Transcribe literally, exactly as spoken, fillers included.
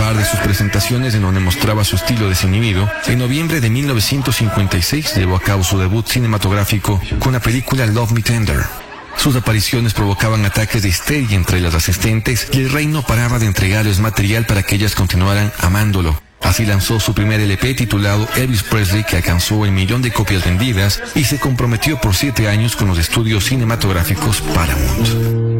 par de sus presentaciones en donde mostraba su estilo desinhibido, en noviembre de mil novecientos cincuenta y seis llevó a cabo su debut cinematográfico con la película Love Me Tender. Sus apariciones provocaban ataques de histeria entre las asistentes y el rey no paraba de entregarles material para que ellas continuaran amándolo. Así lanzó su primer L P titulado Elvis Presley, que alcanzó el millón de copias vendidas, y se comprometió por siete años con los estudios cinematográficos Paramount.